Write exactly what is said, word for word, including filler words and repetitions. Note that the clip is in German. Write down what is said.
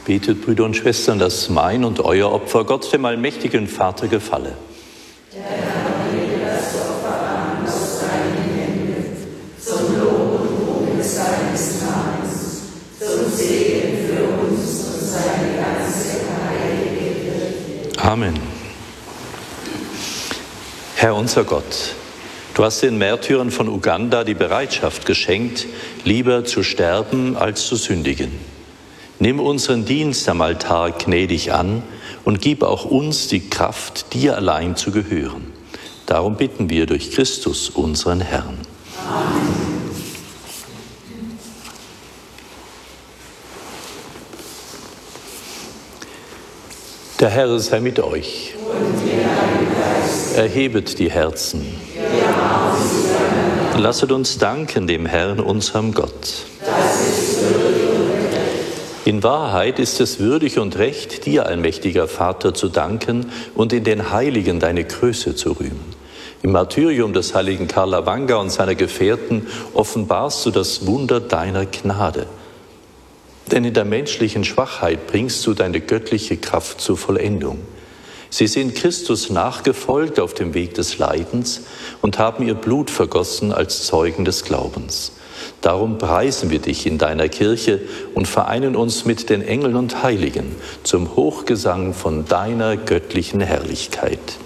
Betet, Brüder und Schwestern, dass mein und euer Opfer Gott, dem allmächtigen Vater, gefalle. Der Herr lege das Opfer an aus seinen Händen, zum Lob und Ruhm seines Namens, zum Segen für uns und seine ganze heilige Kirche. Amen. Herr unser Gott, du hast den Märtyrern von Uganda die Bereitschaft geschenkt, lieber zu sterben als zu sündigen. Nimm unseren Dienst am Altar gnädig an und gib auch uns die Kraft, dir allein zu gehören. Darum bitten wir durch Christus, unseren Herrn. Amen. Der Herr sei mit euch. Und mit deinem Geist. Erhebet die Herzen. Ja, lasset uns danken dem Herrn, unserem Gott. das ist würdig und recht. In Wahrheit ist es würdig und recht, dir, allmächtiger Vater, zu danken und in den Heiligen deine Größe zu rühmen. Im Martyrium des heiligen Karl Lavanger und seiner Gefährten offenbarst du das Wunder deiner Gnade. Denn in der menschlichen Schwachheit bringst du deine göttliche Kraft zur Vollendung. Sie sind Christus nachgefolgt auf dem Weg des Leidens und haben ihr Blut vergossen als Zeugen des Glaubens. Darum preisen wir dich in deiner Kirche und vereinen uns mit den Engeln und Heiligen zum Hochgesang von deiner göttlichen Herrlichkeit.